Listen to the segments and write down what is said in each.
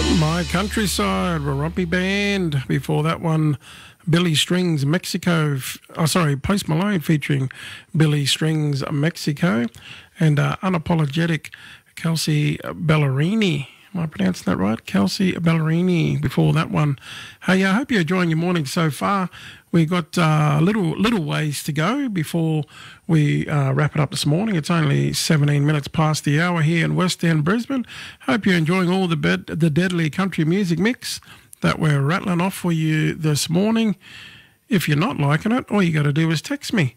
My Countryside, Warumpi Band. Before that one, Billy Strings, Mexico. Post Malone featuring Billy Strings, Mexico. And Unapologetic, Kelsey Ballerini. Am I pronouncing that right? Kelsey Ballerini before that one. Hey, I hope you're enjoying your morning so far. We got little ways to go before we wrap it up this morning. It's only 17 minutes past the hour here in West End, Brisbane. Hope you're enjoying all the deadly country music mix that we're rattling off for you this morning. If you're not liking it, all you got to do is text me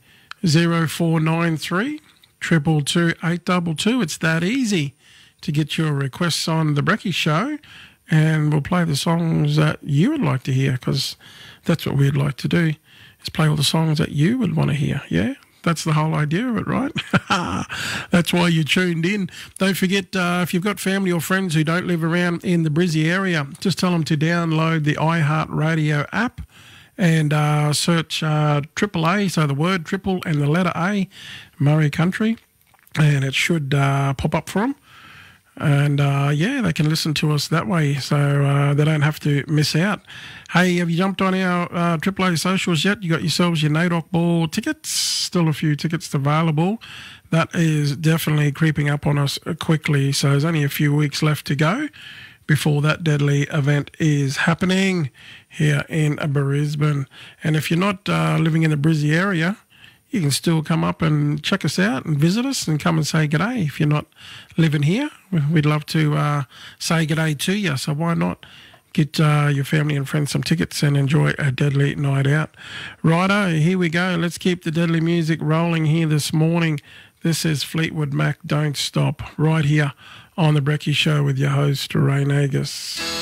0493 222 822. It's that easy to get your requests on The Brekkie Show, and we'll play the songs that you would like to hear, because that's what we'd like to do, is play all the songs that you would want to hear. Yeah, that's the whole idea of it, right? That's why you tuned in. Don't forget, if you've got family or friends who don't live around in the Brizzy area, just tell them to download the iHeartRadio app and search Triple A, so the word triple and the letter A, Murray Country, and it should pop up for them. And, they can listen to us that way, so they don't have to miss out. Hey, have you jumped on our AAA socials yet? You got yourselves your NAIDOC Ball tickets? Still a few tickets available. That is definitely creeping up on us quickly, so there's only a few weeks left to go before that deadly event is happening here in Brisbane. And if you're not living in the Brizzy area, you can still come up and check us out and visit us and come and say g'day. If you're not living here, we'd love to say g'day to you. So why not get your family and friends some tickets and enjoy a deadly night out. Righto, here we go. Let's keep the deadly music rolling here this morning. This is Fleetwood Mac, Don't Stop, right here on The Brekkie Show with your host, Ray Nagus.